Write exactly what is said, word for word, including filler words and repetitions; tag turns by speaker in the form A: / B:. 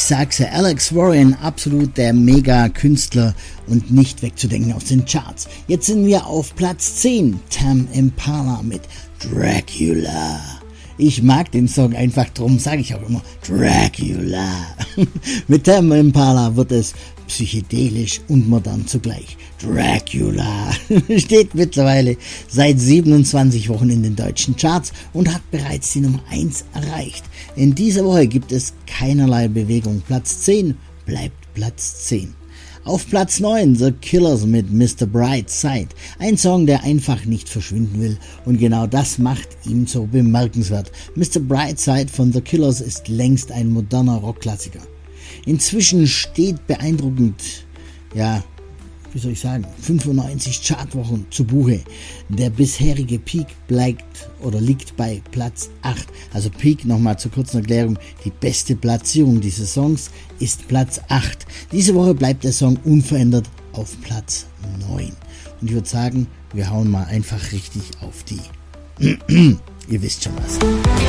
A: sag's ja, Alex Warren, absolut der Mega-Künstler und nicht wegzudenken aus den Charts. Jetzt sind wir auf Platz zehn, Tame Impala mit Dracula. Ich mag den Song einfach, drum sage ich auch immer Dracula. Mit Tame Impala wird es psychedelisch und modern zugleich. Dracula steht mittlerweile seit siebenundzwanzig Wochen in den deutschen Charts und hat bereits die Nummer eins erreicht. In dieser Woche gibt es keinerlei Bewegung. Platz zehn bleibt Platz zehn. Auf Platz neun The Killers mit Mister Brightside. Ein Song, der einfach nicht verschwinden will. Und genau das macht ihn so bemerkenswert. Mister Brightside von The Killers ist längst ein moderner Rockklassiker. Inzwischen steht beeindruckend, ja, wie soll ich sagen, fünfundneunzig Chartwochen zu Buche. Der bisherige Peak bleibt oder liegt bei Platz acht. Also Peak, nochmal zur kurzen Erklärung, die beste Platzierung dieses Songs ist Platz acht. Diese Woche bleibt der Song unverändert auf Platz neun. Und ich würde sagen, wir hauen mal einfach richtig auf die. Ihr wisst schon was.